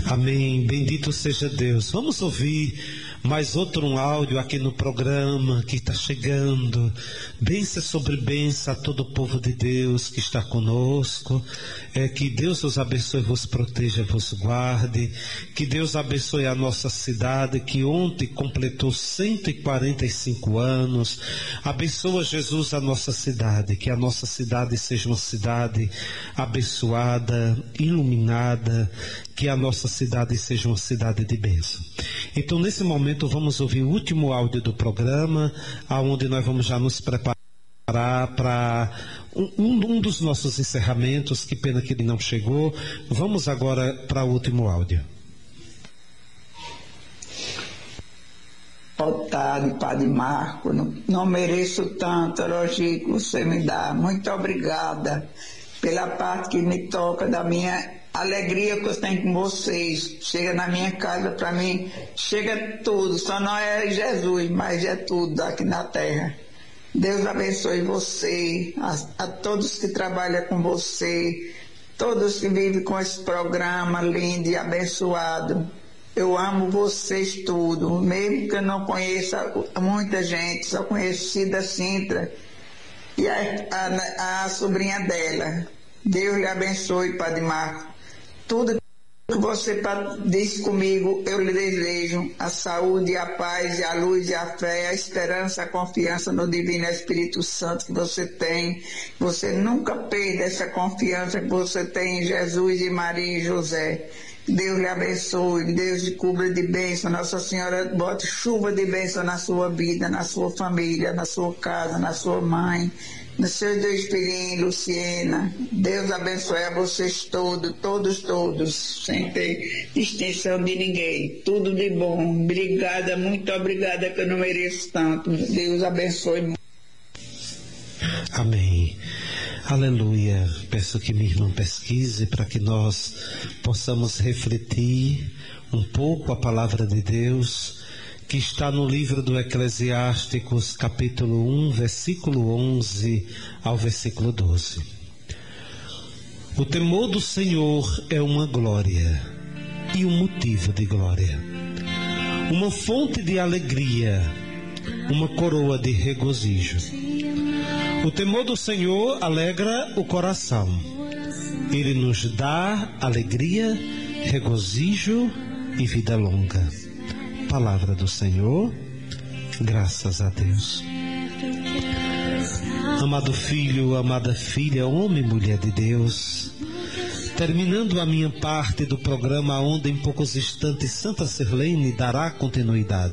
Amém, bendito seja Deus. Vamos ouvir mais outro áudio aqui no programa que está chegando. Bênção sobre bênção a todo o povo de Deus que está conosco. Que Deus os abençoe, vos proteja, vos guarde. Que Deus abençoe a nossa cidade, que ontem completou 145 anos. Abençoa, Jesus, a nossa cidade. Que a nossa cidade seja uma cidade abençoada, iluminada. Que a nossa cidade seja uma cidade de bênção. Então, nesse momento, vamos ouvir o último áudio do programa, onde nós vamos já nos preparar para um dos nossos encerramentos. Que pena que ele não chegou. Vamos agora para o último áudio. Boa tarde, Padre Marco. Não mereço tanto elogio que você me dá. Muito obrigada pela parte que me toca da minha alegria que eu tenho com vocês. Chega na minha casa, para mim, chega tudo. Só não é Jesus, mas é tudo aqui na terra. Deus abençoe você, a todos que trabalham com você, todos que vivem com esse programa lindo e abençoado. Eu amo vocês tudo, mesmo que eu não conheça muita gente, só conheço Cida Sintra e a sobrinha dela. Deus lhe abençoe, Padre Marco. Tudo que você disse comigo, eu lhe desejo a saúde, a paz, a luz, a fé, a esperança, a confiança no Divino Espírito Santo que você tem. Você nunca perda essa confiança que você tem em Jesus e Maria e José. Deus lhe abençoe, Deus lhe cubra de bênção, Nossa Senhora bote chuva de bênção na sua vida, na sua família, na sua casa, na sua mãe, nos seus dois filhinhos, Luciena. Deus abençoe a vocês todos, sem ter distinção de ninguém. Tudo de bom. Obrigada, muito obrigada, que eu não mereço tanto. Deus abençoe. Amém. Aleluia. Peço que minha irmã pesquise para que nós possamos refletir um pouco a palavra de Deus, que está no livro do Eclesiásticos, capítulo 1, versículo 11 ao versículo 12. O temor do Senhor é uma glória e um motivo de glória, uma fonte de alegria, uma coroa de regozijo. O temor do Senhor alegra o coração. Ele nos dá alegria, regozijo e vida longa. Palavra do Senhor, graças a Deus. Amado filho, amada filha, homem e mulher de Deus, terminando a minha parte do programa, onde em poucos instantes Santa Sirlene dará continuidade.